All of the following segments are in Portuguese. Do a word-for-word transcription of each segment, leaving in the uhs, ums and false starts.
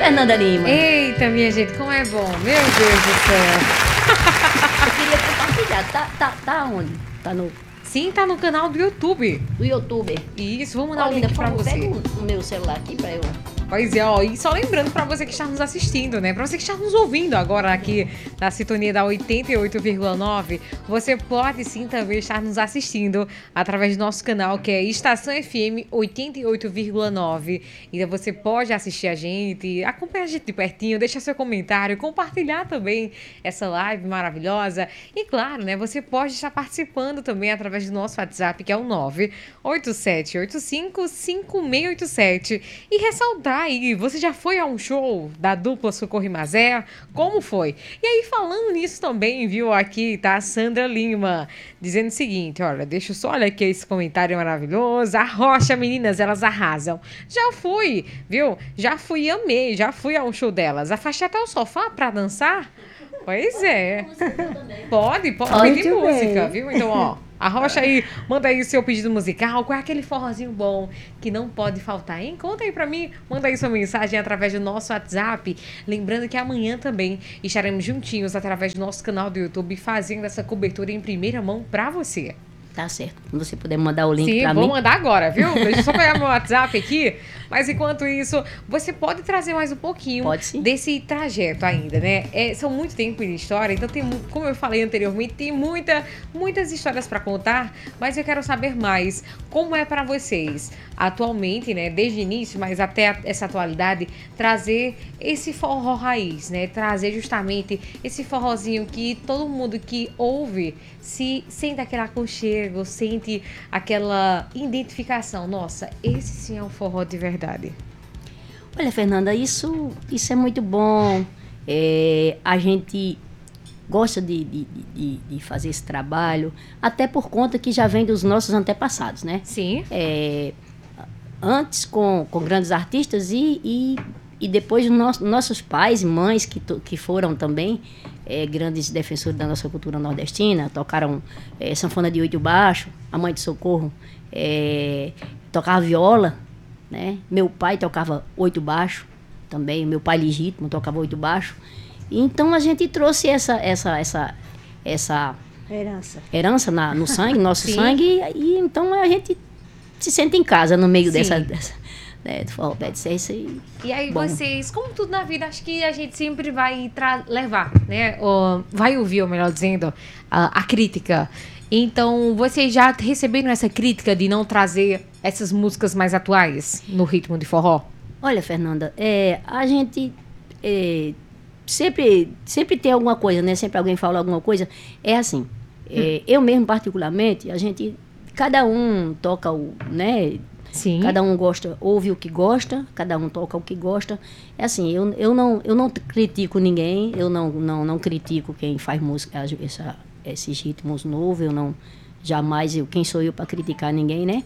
Fernanda Lima? Eita, minha gente, como é bom. Meu Deus do céu. Eu queria compartilhar. Tá, tá, tá onde? Tá no, Sim, tá no canal do YouTube. no YouTube. Isso, vou mandar o Olha, link ainda, por pra favor, você. pega o, o meu celular aqui pra eu... Pois é, ó, e só lembrando pra você que está nos assistindo, né? Pra você que está nos ouvindo agora aqui na sintonia da oitenta e oito vírgula nove, você pode sim também estar nos assistindo através do nosso canal, que é Estação F M oitenta e oito vírgula nove. Então você pode assistir a gente, acompanhar a gente de pertinho, deixar seu comentário, compartilhar também essa live maravilhosa. E claro, né? Você pode estar participando também através do nosso WhatsApp, que é o nove oito sete oito cinco cinco seis oito sete. E ressaltar aí, você já foi a um show da dupla Socorro e Mazé? Como foi? E aí, falando nisso também, viu, aqui tá a Sandra Lima, dizendo o seguinte, olha, deixa eu só olhar aqui esse comentário maravilhoso. A Rocha, meninas, elas arrasam. Já fui, viu? Já fui e amei, já fui a um show delas. Afastei até o sofá pra dançar? Pois é. Pode, pode Muito pedir música, bem. viu? Então, ó, arrocha aí, manda aí o seu pedido musical, qual é aquele forrozinho bom que não pode faltar, hein? Conta aí pra mim, manda aí sua mensagem através do nosso WhatsApp. Lembrando que amanhã também estaremos juntinhos através do nosso canal do YouTube fazendo essa cobertura em primeira mão pra você. Tá certo. Quando você puder mandar o link Sim, pra vou mim. mandar agora, viu? Deixa eu só pegar meu WhatsApp aqui. Mas enquanto isso, você pode trazer mais um pouquinho Pode sim. desse trajeto ainda, né? É, são muito tempo de história, então tem, mu- como eu falei anteriormente, tem muita, muitas histórias para contar, mas eu quero saber mais como é para vocês atualmente, né? Desde o início, mas até a- essa atualidade, trazer esse forró raiz, né? Trazer justamente esse forrozinho que todo mundo que ouve se sente aquele aconchego, sente aquela identificação. Nossa, esse sim é um forró de verdade. Olha, Fernanda, isso, isso é muito bom. É, a gente gosta de, de, de, de fazer esse trabalho, até por conta que já vem dos nossos antepassados, né? Sim. É, antes com, com grandes artistas e, e, e depois nos, nossos pais e mães que, to, que foram também é, grandes defensores da nossa cultura nordestina, tocaram é, sanfona de oito baixo, a mãe de Socorro é, tocava viola, né? Meu pai tocava oito baixo também, meu pai legítimo tocava oito baixo. Então a gente trouxe essa essa essa essa Herança. herança na, no sangue, nosso Sim. sangue, e, e então a gente se sente em casa no meio Sim. dessa, dessa né, do forró pé de serra e E aí bom. vocês, como tudo na vida, acho que a gente sempre vai tra- levar, né? Ou vai ouvir, ou melhor dizendo, a, a crítica. Então, vocês já receberam essa crítica de não trazer essas músicas mais atuais no ritmo de forró? Olha, Fernanda, é, a gente é, sempre, sempre tem alguma coisa, né? Sempre alguém fala alguma coisa. É assim, é, eu mesmo particularmente, a gente, cada um toca o, né? Sim. Cada um gosta, ouve o que gosta, cada um toca o que gosta. É assim, eu, eu, não, eu não critico ninguém, eu não, não, não critico quem faz música, essa, esses ritmos novos, eu não, jamais, eu, quem sou eu para criticar ninguém, né?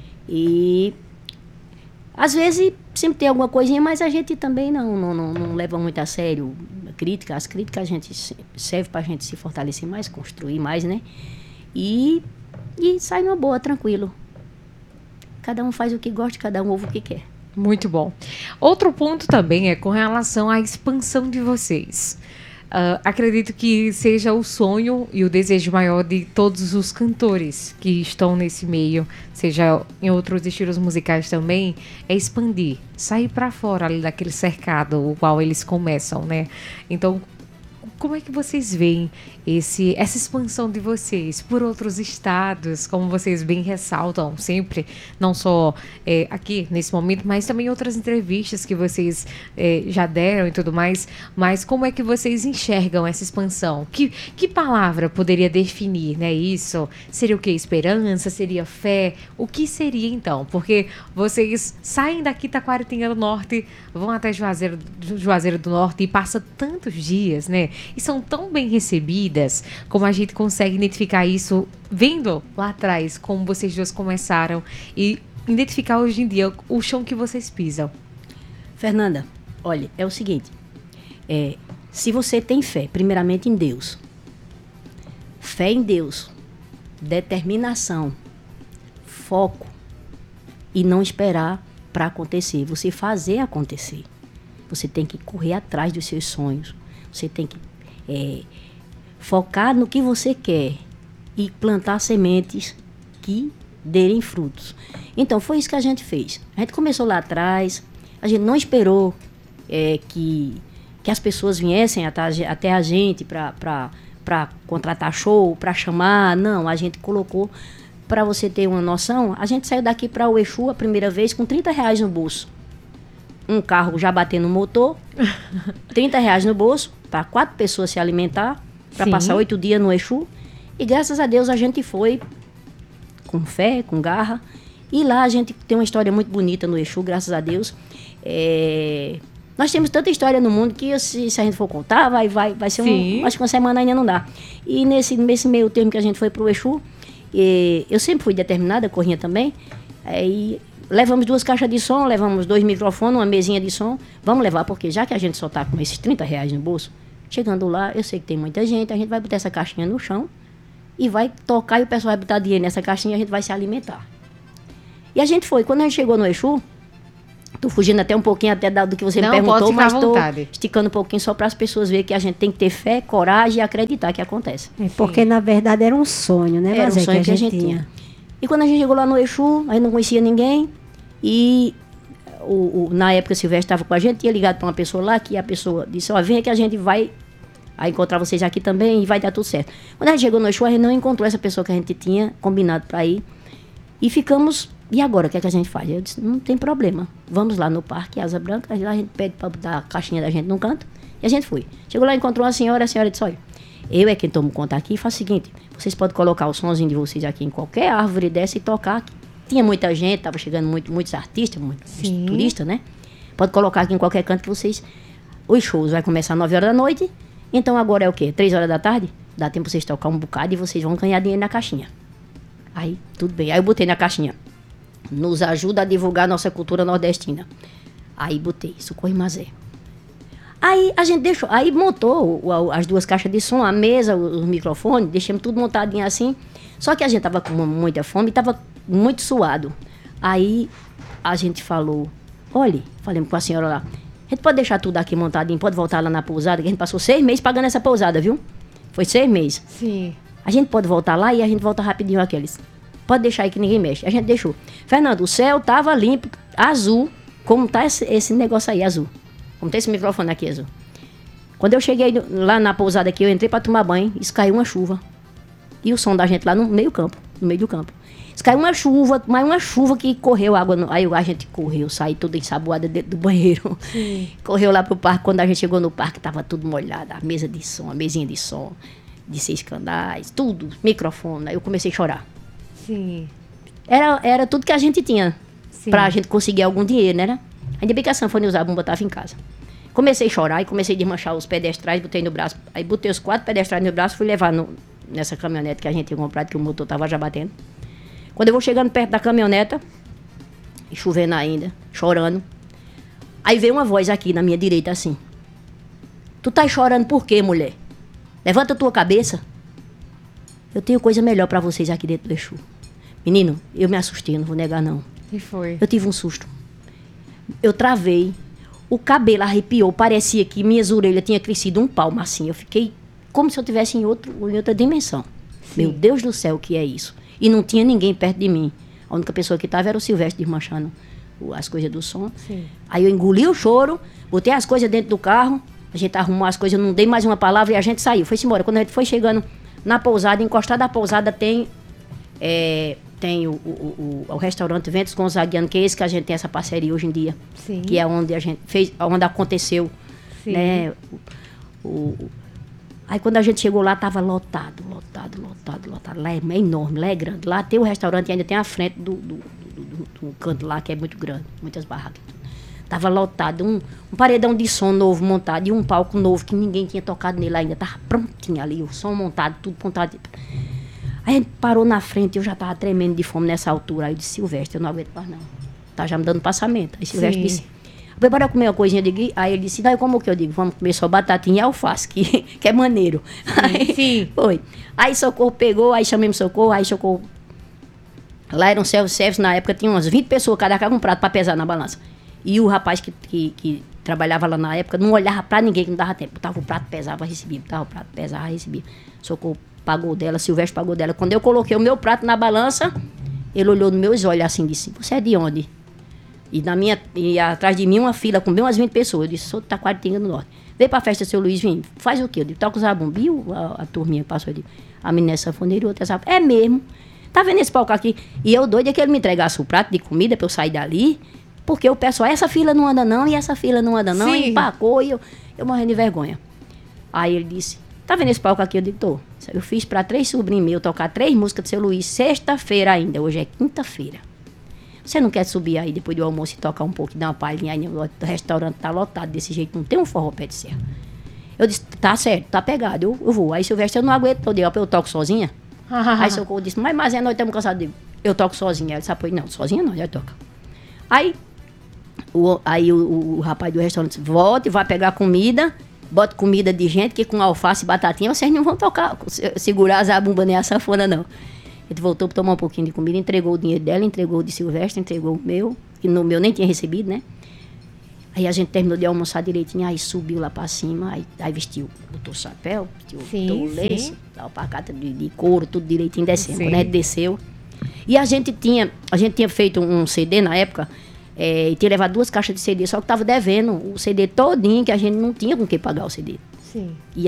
E às vezes sempre tem alguma coisinha, mas a gente também não, não, não, não leva muito a sério a crítica. As críticas a gente se- serve para a gente se fortalecer mais, construir mais, né? E, e sai numa boa, tranquilo. Cada um faz o que gosta, cada um ouve o que quer. Muito bom. Outro ponto também é com relação à expansão de vocês. Ah, acredito que seja o sonho e o desejo maior de todos os cantores que estão nesse meio, seja em outros estilos musicais também, é expandir, sair para fora ali daquele cercado o qual eles começam, né? Então, como é que vocês veem esse, essa expansão de vocês por outros estados, como vocês bem ressaltam sempre, não só é, aqui nesse momento, mas também em outras entrevistas que vocês é, já deram e tudo mais, mas como é que vocês enxergam essa expansão? Que, que palavra poderia definir, né, isso? Seria o quê? Esperança? Seria fé? O que seria então? Porque vocês saem daqui Taquaritinga do Norte, vão até Juazeiro, Juazeiro do Norte e passam tantos dias, né? E são tão bem recebidas, como a gente consegue identificar isso vendo lá atrás, como vocês duas começaram, e identificar hoje em dia o chão que vocês pisam. Fernanda, olha, é o seguinte, é, se você tem fé, primeiramente em Deus, fé em Deus, determinação, foco e não esperar para acontecer, você fazer acontecer. Você tem que correr atrás dos seus sonhos. Você tem que é, focar no que você quer e plantar sementes que derem frutos. Então, foi isso que a gente fez. A gente começou lá atrás, a gente não esperou é, que, que as pessoas viessem até, até a gente para contratar show, para chamar. Não, a gente colocou, para você ter uma noção, a gente saiu daqui para o Exu a primeira vez com trinta reais no bolso. Um carro já batendo no motor, trinta reais no bolso, para quatro pessoas se alimentar, para passar oito dias no Exu. E graças a Deus a gente foi com fé, com garra. E lá a gente tem uma história muito bonita no Exu, graças a Deus. É... Nós temos tanta história no mundo que se, se a gente for contar, vai, vai, vai ser um... Acho que uma semana ainda não dá. E nesse, nesse meio termo que a gente foi pro Exu, e eu sempre fui determinada, corrinha também. Aí levamos duas caixas de som, levamos dois microfones, uma mesinha de som. Vamos levar, porque já que a gente só tá com esses trinta reais no bolso, chegando lá, eu sei que tem muita gente, a gente vai botar essa caixinha no chão e vai tocar, e o pessoal vai botar dinheiro nessa caixinha e a gente vai se alimentar. E a gente foi. Quando a gente chegou no Exu, tô fugindo até um pouquinho até do que você Não, me perguntou, mas tô vontade. esticando um pouquinho só para as pessoas verem que a gente tem que ter fé, coragem e acreditar que acontece. É porque, Sim. na verdade, era um sonho, né? Era Mas um é sonho que a gente, que a gente tinha. tinha. E quando a gente chegou lá no Exu, a gente não conhecia ninguém. E o, o, na época o Silvestre estava com a gente, tinha ligado para uma pessoa lá, que a pessoa disse, ó, venha que a gente vai a encontrar vocês aqui também e vai dar tudo certo. Quando a gente chegou no Exu, a gente não encontrou essa pessoa que a gente tinha combinado para ir. E ficamos, e agora, o que é que a gente faz? Eu disse, não tem problema. Vamos lá no Parque Asa Branca, lá a gente pede para botar a caixinha da gente num canto, e a gente foi. Chegou lá, encontrou uma senhora, a senhora disse, olha, eu é quem tomo conta aqui, faz o seguinte, vocês podem colocar o sonzinho de vocês aqui em qualquer árvore dessa e tocar. Tinha muita gente, estava chegando muito, muitos artistas, muitos Sim. turistas, né? Pode colocar aqui em qualquer canto que vocês... Os shows vai começar às nove horas da noite, então agora é o quê? três horas da tarde? Dá tempo pra vocês tocar um bocado e vocês vão ganhar dinheiro na caixinha. Aí, tudo bem. Aí eu botei na caixinha. Nos ajuda a divulgar nossa cultura nordestina. Aí botei, Socorro e Mazé. Aí a gente deixou, aí montou o, as duas caixas de som, a mesa, os, os microfones, deixamos tudo montadinho assim. Só que a gente tava com muita fome e tava muito suado. Aí a gente falou, olha, falei com a senhora lá, a gente pode deixar tudo aqui montadinho, pode voltar lá na pousada, que a gente passou seis meses pagando essa pousada, viu? Foi seis meses. Sim. A gente pode voltar lá e a gente volta rapidinho aqueles. Pode deixar aí que ninguém mexe. A gente deixou. Fernando, o céu tava limpo, azul, como tá esse, esse negócio aí, azul. Como tem esse microfone aqui, azul. Quando eu cheguei lá na pousada aqui, eu entrei pra tomar banho, isso caiu uma chuva. E o som da gente lá no meio campo, no meio do campo. Isso caiu uma chuva, mas uma chuva que correu água. No, aí a gente correu, saí toda ensaboada dentro do banheiro. Sim. Correu lá pro parque. Quando a gente chegou no parque, tava tudo molhado. A mesa de som, a mesinha de som, de seis canais, tudo, microfone. Aí eu comecei a chorar. Sim. Era, era tudo que a gente tinha. Sim. Pra gente conseguir algum dinheiro, né? Ainda bem que a sanfona usava, não botava em casa. Comecei a chorar e comecei a desmanchar os pedestrais, botei no braço. Aí botei os quatro pedestrais no braço, fui levar no, nessa caminhonete que a gente tinha comprado, que o motor tava já batendo. Quando eu vou chegando perto da caminhoneta, e chovendo ainda, chorando, aí veio uma voz aqui na minha direita assim. Tu tá chorando por quê, mulher? Levanta a tua cabeça. Eu tenho coisa melhor pra vocês aqui dentro do Exu. Menino, eu me assustei, não vou negar não. E foi? Eu tive um susto. Eu travei, o cabelo arrepiou, parecia que minhas orelhas tinham crescido um palmo assim. Eu fiquei como se eu estivesse em, outro, em outra dimensão. Sim. Meu Deus do céu, o que é isso? E não tinha ninguém perto de mim. A única pessoa que estava era o Silvestre desmanchando as coisas do som. Sim. Aí eu engoli o choro, botei as coisas dentro do carro, a gente arrumou as coisas, eu não dei mais uma palavra e a gente saiu. Foi-se embora. Quando a gente foi chegando na pousada, encostada da pousada tem, é, tem o, o, o, o restaurante Ventos Gonzaguiano, que é esse que a gente tem essa parceria hoje em dia. Sim. Que é onde a gente fez, onde aconteceu. Sim. Né, o, o, aí quando a gente chegou lá, estava lotado, lotado, lotado, lotado. Lá é, é enorme, lá é grande. Lá tem o restaurante e ainda tem a frente do, do, do, do, do canto lá, que é muito grande, muitas barracas. Estava lotado, um, um paredão de som novo montado e um palco novo que ninguém tinha tocado nele ainda. Estava prontinho ali, o som montado, tudo montado. Aí a gente parou na frente, eu já estava tremendo de fome nessa altura. Aí eu disse, Silvestre, eu não aguento mais não. Tá já me dando passamento. Aí Silvestre Sim. disse, bora comer uma coisinha de... Aí ele disse, não, como que eu digo? Vamos comer só batatinha e alface, que, que é maneiro. Sim, aí, sim. Foi. Aí Socorro pegou, aí chamamos Socorro, aí Socorro... Lá era um self-service, na época tinha umas vinte pessoas, cada cara com um prato para pesar na balança. E o rapaz que, que, que trabalhava lá na época não olhava pra ninguém, que não dava tempo. Botava o prato, pesava, recebia. Botava o prato, pesava, recebia. Socorro pagou dela, Silvestre pagou dela. Quando eu coloquei o meu prato na balança, ele olhou nos meus olhos assim e disse, você é de onde? E, na minha, e atrás de mim uma fila com bem umas vinte pessoas. Eu disse, sou de Taquaritinga do Norte. Veio pra festa, seu Luiz, vem, faz o quê? Eu disse, toca o zabumbi, a, a turminha passou, eu disse, a menina é sanfoneira e outra é sanfoneira. É mesmo. Tá vendo esse palco aqui? E eu doido é que ele me entregasse o prato de comida pra eu sair dali, porque o pessoal, essa fila não anda não, e essa fila não anda não, Sim. e empacou, e eu, eu morrendo de vergonha. Aí ele disse, tá vendo esse palco aqui? Eu digo, tô. Eu fiz pra três sobrinhos meus tocar três músicas do seu Luiz, sexta-feira ainda, hoje é quinta-feira. Você não quer subir aí depois do almoço e tocar um pouco e dar uma palhinha aí? O restaurante tá lotado desse jeito, não tem um forró pé de serra. Eu disse, tá certo, tá pegado, eu, eu vou. Aí Silvestre, eu não aguento todo dia, eu toco sozinha. Aí Socorro disse, mas Mazé, nós estamos cansados. Eu, digo, eu toco sozinha. Ele disse, apoio, não, sozinha não, já toca. Aí, o, aí o, o, o rapaz do restaurante disse, volte, vai pegar comida, bota comida de gente, que com alface e batatinha vocês não vão tocar, segurar a zabumba nem a sanfona, não. Ele voltou para tomar um pouquinho de comida, entregou o dinheiro dela, entregou o de Silvestre, entregou o meu, que no meu nem tinha recebido, né? Aí a gente terminou de almoçar direitinho, aí subiu lá para cima, aí, aí vestiu, botou o chapéu, vestiu Sim, o lenço, sim. a alpargata de, de couro, tudo direitinho, descendo. Sim. Quando a gente desceu. E a gente tinha, a gente tinha feito um C D na época, é, e tinha levado duas caixas de C D, só que estava devendo o C D todinho, que a gente não tinha com que pagar o C D. Sim. E